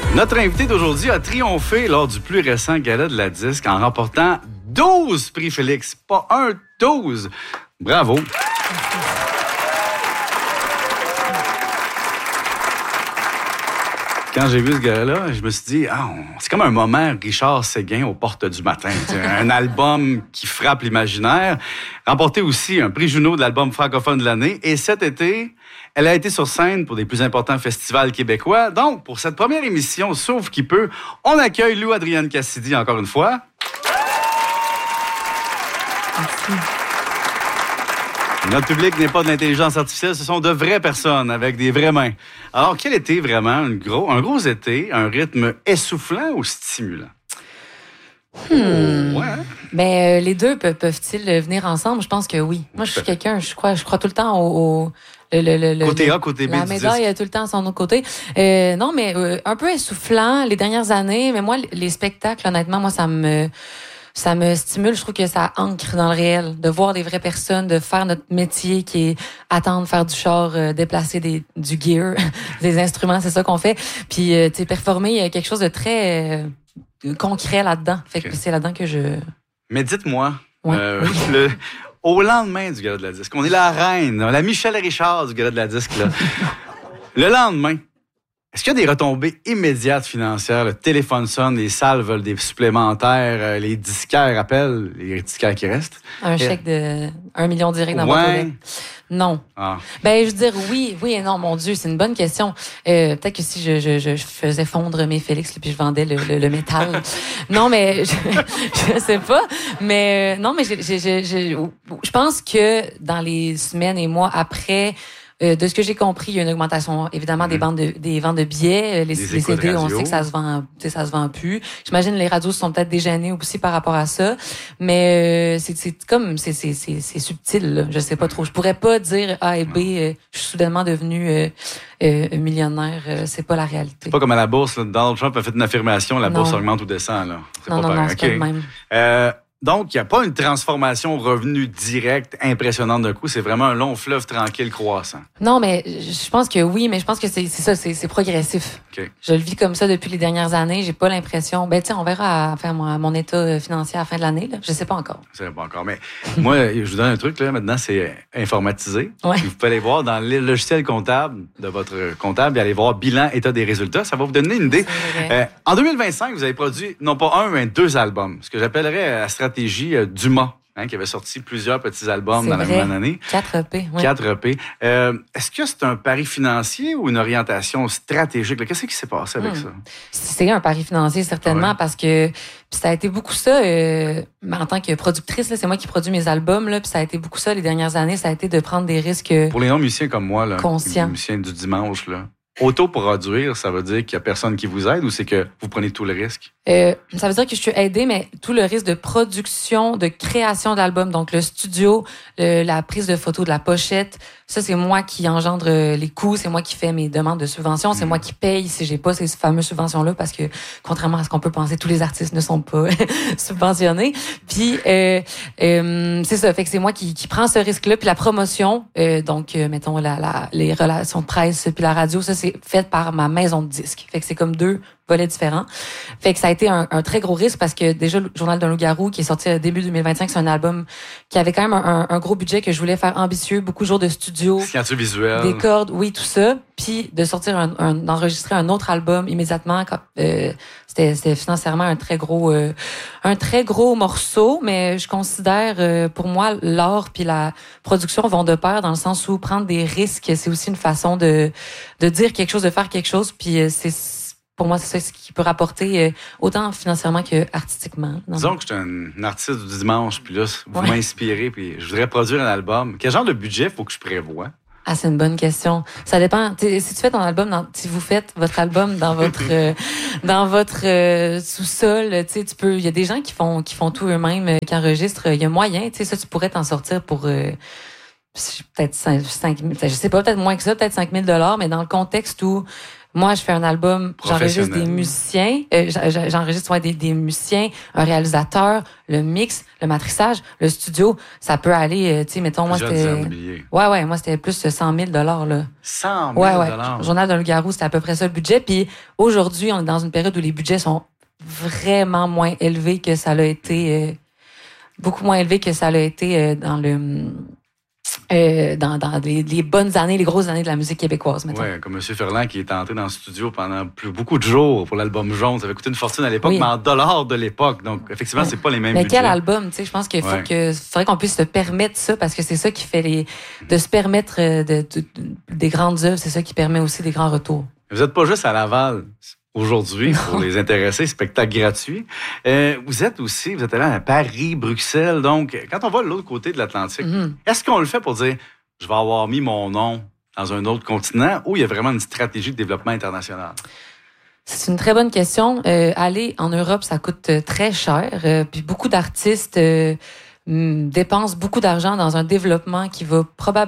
Notre invité d'aujourd'hui a triomphé lors du plus récent gala de la disque en remportant 12 prix Félix. Pas un, 12. Bravo. Quand j'ai vu ce gars-là, je me suis dit, c'est comme un moment Richard Séguin aux portes du matin. Un album qui frappe l'imaginaire. Remporté aussi un prix Juno de l'album francophone de l'année. Et cet été, elle a été sur scène pour des plus importants festivals québécois. Donc, pour cette première émission, Sauf qui peut, on accueille Lou Adrienne Cassidy encore une fois. Merci. Notre public n'est pas de l'intelligence artificielle, ce sont de vraies personnes avec des vraies mains. Alors, quel été vraiment? Un gros été, un rythme essoufflant ou stimulant? Ouais. Ben, les deux peuvent-ils venir ensemble? Je pense que oui. Moi, je suis quelqu'un, je crois tout le temps au côté A, côté B. La médaille a tout le temps à son autre côté. Non, mais un peu essoufflant les dernières années. Mais moi, les spectacles, honnêtement, moi, ça me stimule. Je trouve que ça ancre dans le réel. De voir des vraies personnes, de faire notre métier qui est attendre, faire du char, déplacer du gear, des instruments, c'est ça qu'on fait. Puis, tu sais, performer, il y a quelque chose de très concret là-dedans. Fait que c'est là-dedans que je... Mais dites-moi, ouais. Au lendemain du gala de la disque, on est la reine, la Michèle Richard du gala de la disque, là. Le lendemain, est-ce qu'il y a des retombées immédiates financières? Le téléphone sonne, les salles veulent des supplémentaires, les disquaires appellent, les disquaires qui restent. Un chèque de 1 million direct dans votre collègue. Non. Ah. Ben, je veux dire oui et non, mon Dieu, c'est une bonne question. Peut-être que si je faisais fondre mes Félix puis je vendais le métal. Non, mais je sais pas. Mais non, mais je pense que dans les semaines et mois après, de ce que j'ai compris, il y a une augmentation évidemment des ventes de billets, les CD, on sait que ça se vend plus. J'imagine les radios sont peut-être déjeunés aussi par rapport à ça, mais c'est subtil là. Je sais pas trop. Je pourrais pas dire A et B, je suis soudainement devenu millionnaire, c'est pas la réalité. C'est pas comme à la bourse, là, Donald Trump a fait une affirmation, la bourse augmente ou descend là. Non, c'est pas le même. Donc, il n'y a pas une transformation revenu direct impressionnante d'un coup. C'est vraiment un long fleuve tranquille croissant. Non, mais je pense que oui, mais je pense que c'est ça, c'est progressif. Okay. Je le vis comme ça depuis les dernières années. J'ai pas l'impression... Ben, tiens, on verra à faire mon état financier à la fin de l'année. Là. Je sais pas encore. Je sais pas encore. Mais moi, je vous donne un truc, là. Maintenant, c'est informatisé. Ouais. Vous pouvez aller voir dans le logiciel comptable de votre comptable et aller voir bilan, état des résultats. Ça va vous donner une idée. En 2025, vous avez produit, non pas un, mais 2 albums. Ce que j'appellerais la stratégie Dumas, qui avait sorti plusieurs petits albums dans la même année. 4 EP. Ouais. 4 EP. Est-ce que c'est un pari financier ou une orientation stratégique? Là? Qu'est-ce qui s'est passé avec ça? C'est un pari financier, certainement, parce que ça a été beaucoup ça. En tant que productrice, là, c'est moi qui produis mes albums, là, puis ça a été beaucoup ça les dernières années. Ça a été de prendre des risques conscients. Pour les non-musiciens comme moi, là, les musiciens du dimanche, là. Autoproduire, ça veut dire qu'il y a personne qui vous aide ou c'est que vous prenez tout le risque? Ça veut dire que je suis aidée, mais tout le risque de production, de création de l'album, donc le studio, la prise de photos de la pochette, ça c'est moi qui engendre les coûts, c'est moi qui fais mes demandes de subventions, c'est moi qui paye si j'ai pas ces fameuses subventions-là, parce que contrairement à ce qu'on peut penser, tous les artistes ne sont pas subventionnés. Puis c'est ça, fait que c'est moi qui prends ce risque-là, puis la promotion, donc mettons les relations de presse puis la radio, ça c'est fait par ma maison de disques. Fait que c'est comme 2 volets différents. Fait que ça a été un très gros risque parce que déjà, le Journal d'un loup-garou, qui est sorti début 2025, c'est un album qui avait quand même un gros budget que je voulais faire ambitieux, beaucoup de jours de studio. Signature visuelle. Des cordes, oui, tout ça. Puis de sortir d'enregistrer un autre album immédiatement. C'était financièrement un très gros morceau, mais je considère, pour moi, l'art puis la production vont de pair dans le sens où prendre des risques, c'est aussi une façon de dire quelque chose, de faire quelque chose, puis pour moi, c'est ça ce qui peut rapporter autant financièrement que artistiquement. Disons que je suis un artiste du dimanche, puis là, vous m'inspirez, puis je voudrais produire un album. Quel genre de budget faut que je prévoie? Ah, c'est une bonne question. Ça dépend. Si tu fais ton album, si vous faites votre album dans votre sous-sol, il y a des gens qui font tout eux-mêmes, qui enregistrent. Il y a moyen, ça, tu pourrais t'en sortir pour peut-être 5 000, je sais pas, peut-être moins que ça, peut-être 5 000 $, mais dans le contexte où Moi, je fais un album, j'enregistre des musiciens, j'enregistre des musiciens, un réalisateur, le mix, le matrissage, le studio. Ça peut aller, tu sais, mettons, moi, c'était... Ouais, moi, c'était plus 100 000 là. 100 000 Ouais. Journal d'un loup-garou, c'était à peu près ça le budget. Puis aujourd'hui, on est dans une période où les budgets sont vraiment moins élevés que ça l'a été... beaucoup moins élevé que ça l'a été dans les bonnes années, les grosses années de la musique québécoise, mettons. Oui, comme M. Ferland qui est entré dans le studio pendant beaucoup de jours pour l'album Jaune. Ça avait coûté une fortune à l'époque, mais en dollars de l'époque. Donc, effectivement, c'est pas les mêmes budgets. Mais quel album, tu sais, je pense qu'il faudrait qu'on puisse se permettre ça, parce que c'est ça qui fait de se permettre des grandes œuvres, c'est ça qui permet aussi des grands retours. Vous n'êtes pas juste à Laval aujourd'hui, pour les intéressés, spectacle gratuit. Vous êtes allé à Paris, Bruxelles. Donc, quand on va de l'autre côté de l'Atlantique, est-ce qu'on le fait pour dire, je vais avoir mis mon nom dans un autre continent, ou il y a vraiment une stratégie de développement international? C'est une très bonne question. Aller en Europe, ça coûte très cher. Puis beaucoup d'artistes dépensent beaucoup d'argent dans un développement qui va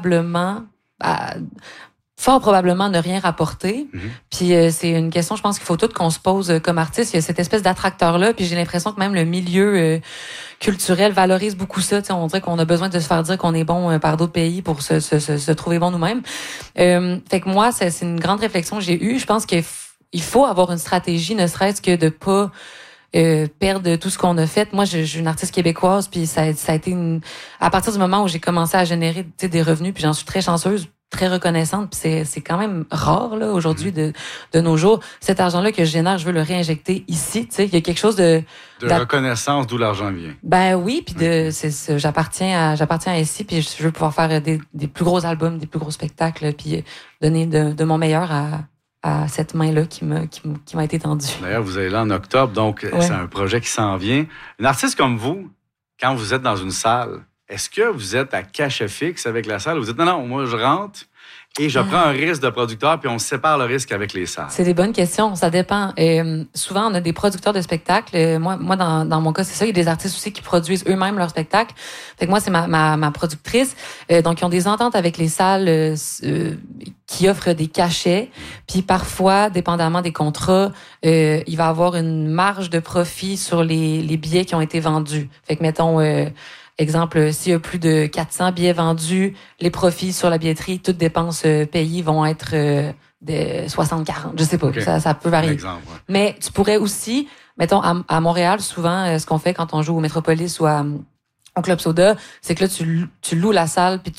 fort probablement ne rien rapporter. Puis c'est une question, je pense qu'il faut tout qu'on se pose comme artiste. Il y a cette espèce d'attracteur-là, puis j'ai l'impression que même le milieu culturel valorise beaucoup ça. T'sais, on dirait qu'on a besoin de se faire dire qu'on est bon par d'autres pays pour se trouver bon nous-mêmes. Fait que moi, c'est une grande réflexion que j'ai eue. Je pense qu'il faut avoir une stratégie, ne serait-ce que de pas perdre tout ce qu'on a fait. Moi, je suis une artiste québécoise, puis ça a été à partir du moment où j'ai commencé à générer des revenus, puis j'en suis très chanceuse, très reconnaissante, puis c'est quand même rare là aujourd'hui de nos jours. Cet argent-là que je génère, je veux le réinjecter ici. Tu sais, il y a quelque chose de reconnaissance d'où l'argent vient. Ben oui, puis j'appartiens à ici, puis je veux pouvoir faire des plus gros albums, des plus gros spectacles, puis donner de mon meilleur à cette main-là qui m'a été tendue. D'ailleurs, vous allez là en octobre, donc c'est un projet qui s'en vient. Une artiste comme vous, quand vous êtes dans une salle, est-ce que vous êtes à cachet fixe avec la salle ou vous dites non, moi je rentre et je prends un risque de producteur puis on sépare le risque avec les salles? C'est des bonnes questions, ça dépend. Souvent, on a des producteurs de spectacles. Moi dans mon cas, c'est ça. Il y a des artistes aussi qui produisent eux-mêmes leurs spectacles. Fait que moi, c'est ma productrice. Donc, ils ont des ententes avec les salles qui offrent des cachets. Puis parfois, dépendamment des contrats, il va y avoir une marge de profit sur les billets qui ont été vendus. Fait que, mettons... exemple, s'il y a plus de 400 billets vendus, les profits sur la billetterie, toutes dépenses payées vont être de 60-40. Je sais pas, okay. ça peut varier. Exemple, ouais. Mais tu pourrais aussi, mettons, à Montréal, souvent, ce qu'on fait quand on joue au Métropolis ou au Club Soda, c'est que là, tu loues la salle puis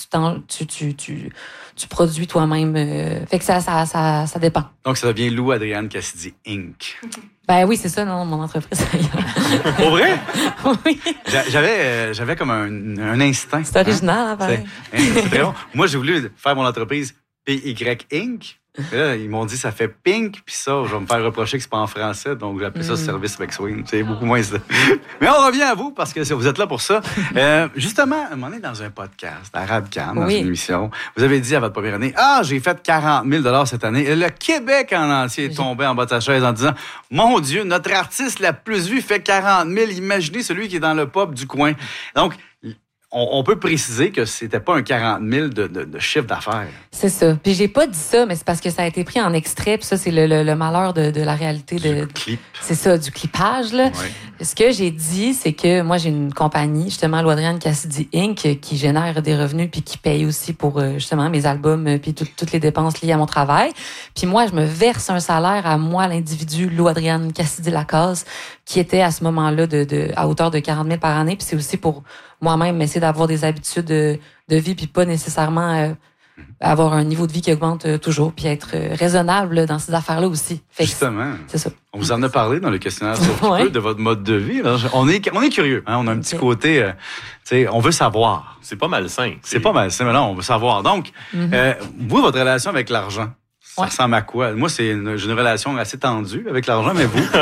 tu produis toi-même. Fait que ça dépend. Donc, ça devient Lou Adrienne Cassidy Inc. Ben oui, c'est ça, non, mon entreprise. Pour vrai? Oui. J'avais comme un instinct. C'est original, hein, pareil. C'est très bon. Moi, j'ai voulu faire mon entreprise PY Inc. Et là, ils m'ont dit ça fait pink, puis ça, je vais me faire reprocher que c'est pas en français, donc j'ai appelé ça service McSween. C'est beaucoup moins ça. Mais on revient à vous, parce que vous êtes là pour ça. Justement, on est dans un podcast, Arabcam, dans une émission. Vous avez dit à votre première année, j'ai fait 40 000 cette année. Et le Québec en entier est tombé en bas de sa chaise en disant, mon Dieu, notre artiste la plus vue fait 40 000. Imaginez celui qui est dans le pub du coin. Donc, on peut préciser que c'était pas un 40 000 de chiffre d'affaires. C'est ça. Puis j'ai pas dit ça, mais c'est parce que ça a été pris en extrait. Puis ça, c'est le malheur de la réalité. Du clip. C'est ça, du clipage. Là. Ouais. Ce que j'ai dit, c'est que moi, j'ai une compagnie, justement, Lou Adrienne Cassidy Inc., qui génère des revenus puis qui paye aussi pour, justement, mes albums puis toutes les dépenses liées à mon travail. Puis moi, je me verse un salaire à moi, l'individu Lou Adrienne Cassidy Lacaze, qui était à ce moment-là à hauteur de 40 000 par année. Puis c'est aussi pour moi-même essayer d'avoir des habitudes de vie puis pas nécessairement avoir un niveau de vie qui augmente toujours puis être raisonnable dans ces affaires-là aussi. Fait justement. C'est ça. On vous en a parlé dans le questionnaire sur peu de votre mode de vie. Là. On est curieux. Hein? On a un petit côté... on veut savoir. C'est pas malsain. C'est pas malsain, mais non, on veut savoir. Donc, vous, votre relation avec l'argent, ça ressemble à quoi? Moi, j'ai une relation assez tendue avec l'argent, mais vous...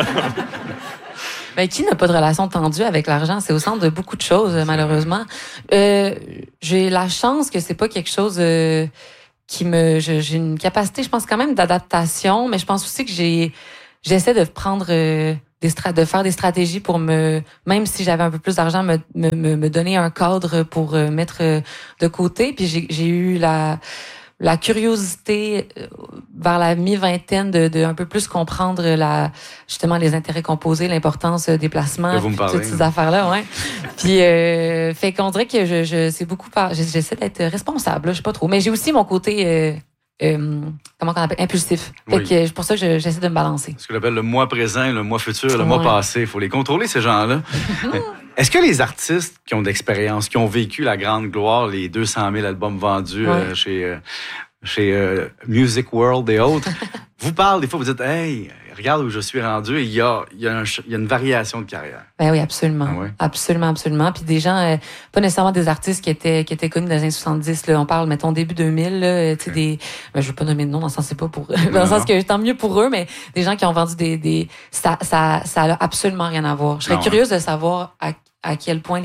Ben, qui n'a pas de relation tendue avec l'argent? C'est au centre de beaucoup de choses, malheureusement. J'ai la chance que c'est pas quelque chose j'ai une capacité, je pense, quand même d'adaptation, mais je pense aussi que j'essaie de prendre de faire des stratégies pour même si j'avais un peu plus d'argent, me donner un cadre pour mettre de côté. Puis j'ai eu la curiosité vers la mi-vingtaine de un peu plus comprendre justement les intérêts composés, l'importance des placements, toutes ces affaires-là, ouais. Puis fait qu'on dirait que c'est beaucoup j'essaie d'être responsable, là, je sais pas trop, mais j'ai aussi mon côté comment on appelle, impulsif. Fait que c'est pour ça que j'essaie de me balancer. Ce qu'on appelle le mois présent, le mois futur, le mois passé, il faut les contrôler ces gens-là. Est-ce que les artistes qui ont d'expérience, qui ont vécu la grande gloire, les 200 000 albums vendus chez Music World et autres, vous parlent des fois, vous dites, hey, regarde où je suis rendu, et il y a une variation de carrière. Ben oui, absolument. Ah ouais? Absolument. Puis des gens, pas nécessairement des artistes qui étaient connus dans les années 70, là, on parle, mettons, début 2000, là, tu sais, ben, je veux pas nommer de nom, dans le sens, c'est pas pour, dans le sens que tant mieux pour eux, mais des gens qui ont vendu ça a absolument rien à voir. Je serais curieuse de savoir à quel point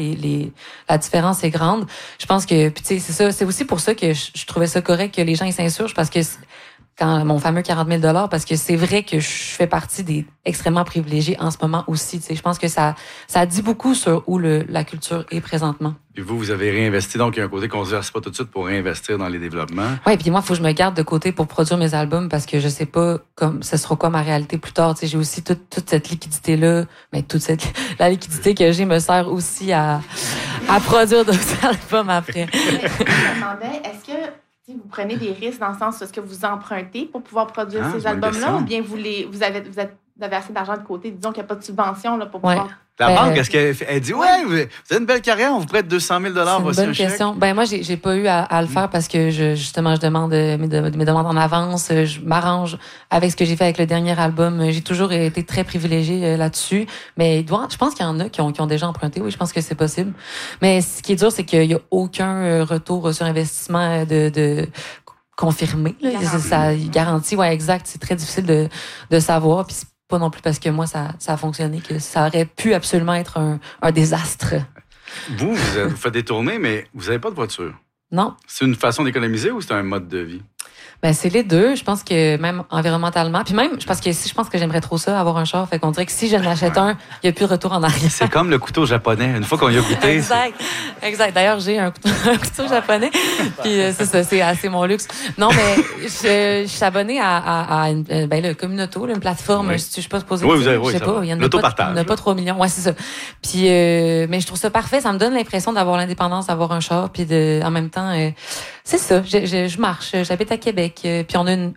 la différence est grande. Je pense que, puis tu sais, c'est ça, c'est aussi pour ça que je trouvais ça correct que les gens ils s'insurgent, parce que quand mon fameux 40 000 $, parce que c'est vrai que je fais partie des extrêmement privilégiés en ce moment aussi. Tu sais, je pense que ça dit beaucoup sur où la culture est présentement. Puis vous avez réinvesti, donc il y a un côté qu'on se verse pas tout de suite pour réinvestir dans les développements. Oui, puis moi, il faut que je me garde de côté pour produire mes albums, parce que je sais pas ce sera quoi ma réalité plus tard. Tu sais, j'ai aussi toute cette liquidité-là, mais la liquidité que j'ai me sert aussi à produire d'autres albums après. Je me demandais, est-ce que vous prenez des risques dans le sens où est-ce que vous empruntez pour pouvoir produire ces albums-là, ou bien vous avez assez d'argent de côté, disons qu'il n'y a pas de subvention là, pour pouvoir... La banque, est-ce qu'elle dit, vous avez une belle carrière, on vous prête 200 000 $, voici un chèque? C'est une bonne question. Ben, moi, j'ai pas eu à le faire parce que je demande mes demandes en avance. Je m'arrange avec ce que j'ai fait avec le dernier album. J'ai toujours été très privilégiée là-dessus. Mais je pense qu'il y en a qui ont déjà emprunté. Oui, je pense que c'est possible. Mais ce qui est dur, c'est qu'il y a aucun retour sur investissement de confirmé. Là. Ça garantit, ouais, exact. C'est très difficile de savoir. Puis pas non plus parce que moi, ça a fonctionné, que ça aurait pu absolument être un désastre. Vous faites des tournées, mais vous n'avez pas de voiture. Non. C'est une façon d'économiser ou c'est un mode de vie? Ben, c'est les deux. Je pense que même environnementalement. Puis même, je pense que j'aimerais trop ça, avoir un char. Fait qu'on dirait que si je n'achète un, il n'y a plus de retour en arrière. C'est comme le couteau japonais. Une fois qu'on y a goûté. Exact. D'ailleurs, j'ai un couteau japonais. Puis c'est ça, c'est mon luxe. Non, mais je suis abonnée à le Communauto, une plateforme. Je suis pas supposée dire. Je sais pas. Il y en a pas 3 millions. Ouais, c'est ça. Puis, mais je trouve ça parfait. Ça me donne l'impression d'avoir l'indépendance, d'avoir un char. Puis en même temps, c'est ça. Je marche. J'habite à Québec. Puis on a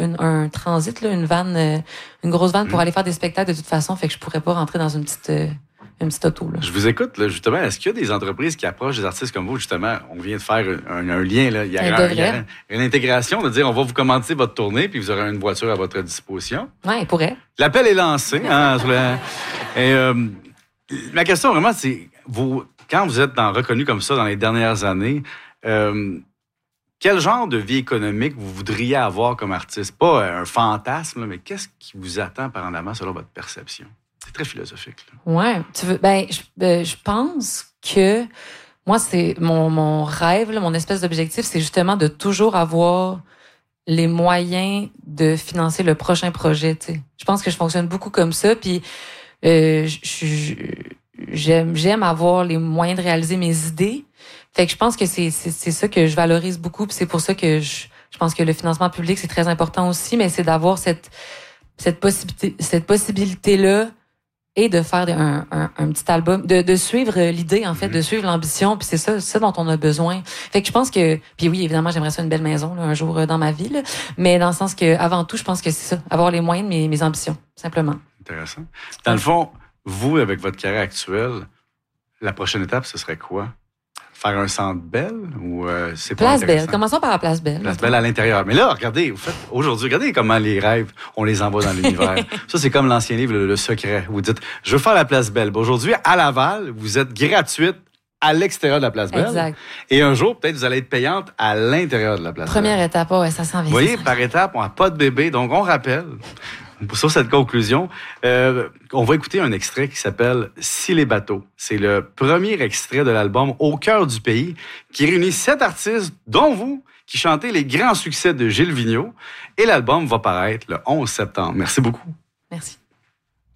un transit, là, une vanne, une grosse vanne pour aller faire des spectacles de toute façon. Fait que je pourrais pas rentrer dans une petite auto. Là. Je vous écoute, là, justement. Est-ce qu'il y a des entreprises qui approchent des artistes comme vous, justement? On vient de faire un lien, là. Il y a une intégration de dire, on va vous commenter votre tournée, puis vous aurez une voiture à votre disposition. Oui, il pourrait. L'appel est lancé. Ma question, vraiment, c'est, quand vous êtes reconnu comme ça dans les dernières années, quel genre de vie économique vous voudriez avoir comme artiste? Pas un fantasme, là, mais qu'est-ce qui vous attend par en avant selon votre perception? C'est très philosophique. Oui. Je pense que moi, c'est mon rêve, là, mon espèce d'objectif, c'est justement de toujours avoir les moyens de financer le prochain projet. T'sais. Je pense que je fonctionne beaucoup comme ça. Puis j'aime avoir les moyens de réaliser mes idées. Fait que je pense que c'est ça que je valorise beaucoup, puis c'est pour ça que je pense que le financement public c'est très important aussi, mais c'est d'avoir cette possibilité-là et de faire un petit album, de suivre l'idée en fait, de suivre l'ambition, puis c'est ça dont on a besoin. Fait que je pense que, puis oui évidemment j'aimerais ça une belle maison là, un jour dans ma vie, là, mais dans le sens que avant tout je pense que c'est ça, avoir les moyens de mes ambitions simplement. Intéressant. Dans le fond, vous avec votre carrière actuelle, la prochaine étape ce serait quoi? Faire un Centre Bell ou c'est pas Place Bell. Commençons par la Place Bell. Place Bell à l'intérieur. Mais là, regardez, regardez comment les rêves, on les envoie dans l'univers. Ça, c'est comme l'ancien livre, Le Secret. Vous dites, je veux faire la Place Bell. Aujourd'hui, à Laval, vous êtes gratuite à l'extérieur de la Place Bell. Exact. Et un jour, peut-être, vous allez être payante à l'intérieur de la Place Bell. Première étape, ouais, ça s'en vient. Vous voyez, par étape, on n'a pas de bébé. Donc, on rappelle, sur cette conclusion, on va écouter un extrait qui s'appelle « Si les bateaux ». C'est le premier extrait de l'album « Au cœur du pays » qui réunit 7 artistes, dont vous, qui chantez les grands succès de Gilles Vigneault. Et l'album va paraître le 11 septembre. Merci beaucoup. Merci.